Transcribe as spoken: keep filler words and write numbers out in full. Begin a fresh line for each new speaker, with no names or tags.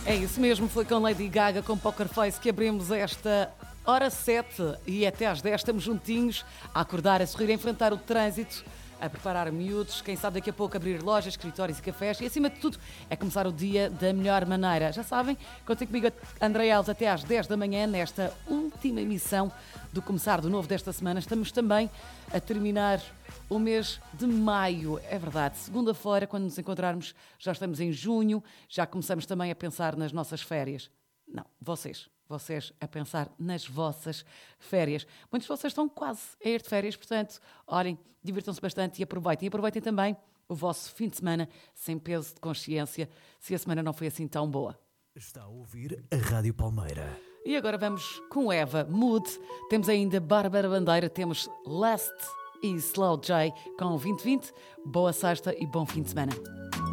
É isso mesmo, foi com Lady Gaga, com Poker Face, que abrimos esta hora sete e até às dez estamos juntinhos a acordar, a sorrir, a enfrentar o trânsito, a preparar miúdos, quem sabe daqui a pouco abrir lojas, escritórios e cafés e acima de tudo é começar o dia da melhor maneira. Já sabem, contem comigo, André Alves, até às dez da manhã nesta última emissão do Começar do Novo desta semana. Estamos também a terminar o mês de maio, é verdade, segunda-feira, quando nos encontrarmos, já estamos em junho, já começamos também a pensar nas nossas férias. Não, vocês, vocês a pensar nas vossas férias. Muitos de vocês estão quase a ir de férias, portanto, olhem, divirtam-se bastante e aproveitem. E aproveitem também o vosso fim de semana sem peso de consciência, se a semana não foi assim tão boa.
Está a ouvir a Rádio Palmeira.
E agora vamos com Eva Mood, temos ainda Bárbara Bandeira, temos Last e Slow J com vinte vinte. Boa sexta e bom fim de semana.